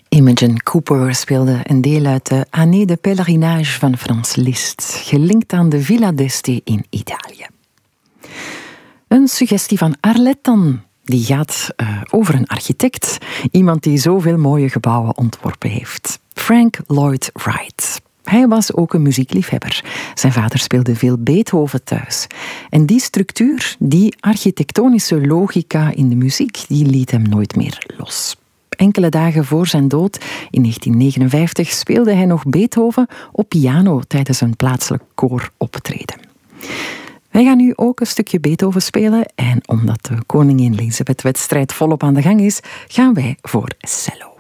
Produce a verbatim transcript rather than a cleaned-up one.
Imogen Cooper speelde een deel uit de Année de Pèlerinage van Franz Liszt, gelinkt aan de Villa d'Este in Italië. Een suggestie van Arlette dan. Die gaat uh, over een architect, iemand die zoveel mooie gebouwen ontworpen heeft. Frank Lloyd Wright. Hij was ook een muziekliefhebber. Zijn vader speelde veel Beethoven thuis. En die structuur, die architectonische logica in de muziek, die liet hem nooit meer los. Enkele dagen voor zijn dood, in negentien negenenvijftig, speelde hij nog Beethoven op piano tijdens een plaatselijk kooroptreden. Wij gaan nu ook een stukje Beethoven spelen en omdat de Koningin Elisabeth-wedstrijd volop aan de gang is, gaan wij voor cello.